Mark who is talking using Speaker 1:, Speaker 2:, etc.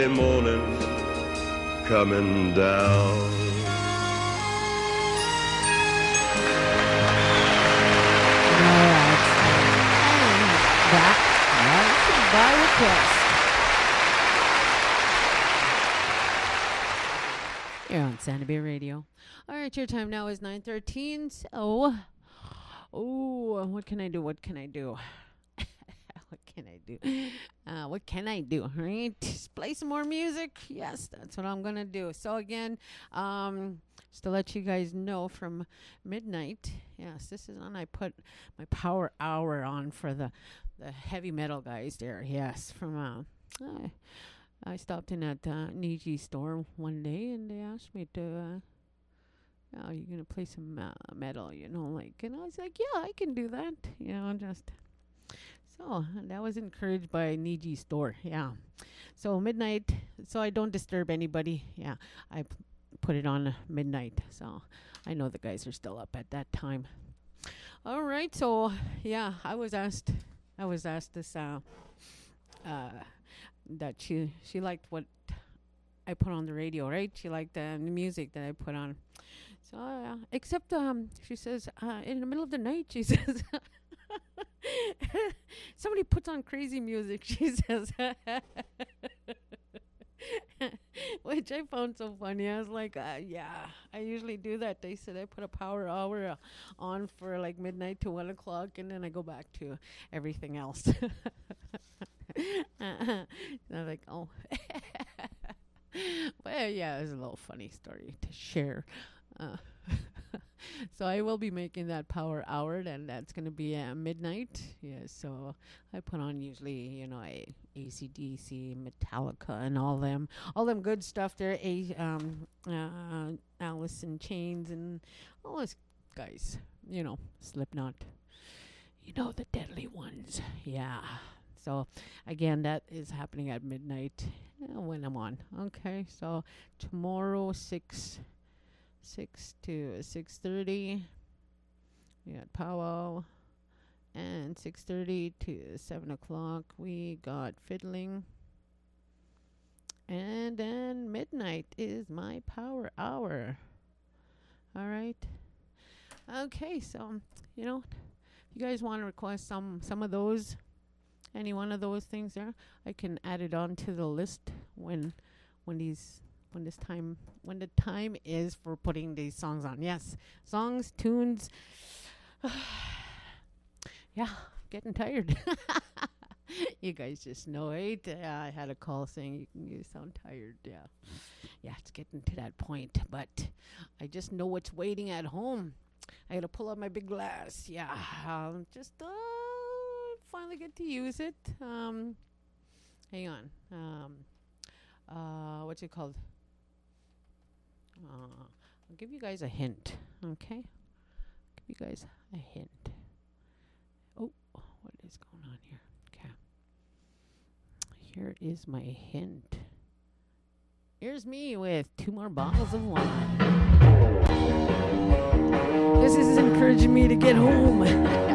Speaker 1: morning coming down.
Speaker 2: That was by request. Here on Santa Bay Radio. All right, your time now is 9:13. So, what can I do? What can I do? What can I do? What can I do? Right? Just play some more music. Yes, that's what I'm gonna do. So again, just to let you guys know, from midnight. Yes, this is on. I put my power hour on for the heavy metal guys there. Yes, from I stopped in at Niji store one day and they asked me to. Oh, you're gonna play some metal, like, and I was like, yeah, I can do that, just. So that was encouraged by Niji store, yeah. So midnight, so I don't disturb anybody. Yeah, I put it on midnight, so I know the guys are still up at that time. All right, so yeah, I was asked this that she liked what I put on the radio, right? She liked the music that I put on. So except she says in the middle of the night, she says. Somebody puts on crazy music, she says. Which I found so funny. I was like, yeah, I usually do that. They said I put a power hour on for like midnight to 1 o'clock, and then I go back to everything else. And I'm like, oh. Well, yeah, it was a little funny story to share. So I will be making that power hour, and that's going to be at midnight. Yeah, so I put on usually, AC/DC, Metallica, and all them good stuff there. Alice in Chains and all those guys, Slipknot, the deadly ones. Yeah. So again, that is happening at midnight when I'm on. Okay, so tomorrow 6 to 6:30 we got powwow, and 6:30 to 7 o'clock we got fiddling, and then midnight is my power hour. All right, okay, so if you guys want to request some of those, any one of those things there, I can add it on to the list when the time is for putting these songs on. Yes, songs, tunes. Yeah, getting tired. You guys just know it. I had a call saying you sound tired. Yeah, it's getting to that point. But I just know what's waiting at home. I got to pull out my big glass. Yeah, just finally get to use it. Hang on. What's it called? I'll give you guys a hint, okay? Give you guys a hint. Oh, what is going on here? Okay. Here is my hint. Here's me with 2 more bottles of wine. This is encouraging me to get home.